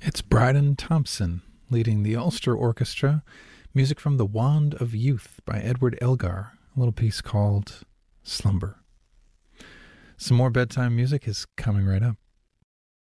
It's Bryden Thompson leading the Ulster Orchestra. Music from The Wand of Youth by Edward Elgar. A little piece called Slumber. Some more bedtime music is coming right up.